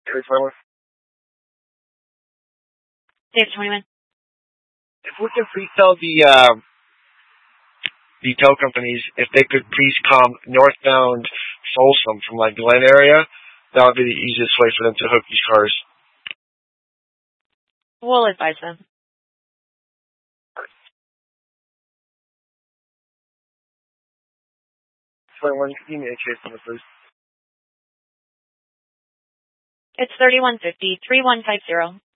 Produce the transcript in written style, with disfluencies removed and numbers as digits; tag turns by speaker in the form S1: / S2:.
S1: 21.
S2: Dave 21.
S1: If we can please tell the tow companies if they could please come northbound Folsom from like Glen area, that would be the easiest way for them to hook these cars.
S2: We'll advise them.
S1: Give me a case number, please.
S2: It's 3150-3150.